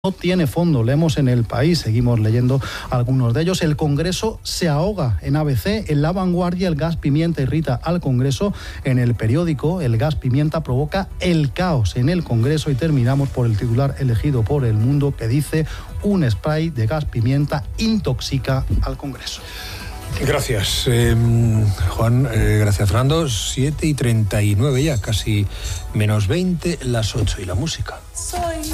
no tiene fondo. Leemos en El País, seguimos leyendo algunos de ellos. El Congreso se ahoga en ABC. En La Vanguardia, el gas pimienta irrita al Congreso. En El Periódico, el gas pimienta provoca el caos en el Congreso. Y terminamos por el titular elegido por El Mundo, que dice: un spray de gas pimienta intoxica al Congreso. Gracias, Juan. Gracias, Fernando. 7:39 ya, casi menos 20, las 8. ¿Y la música?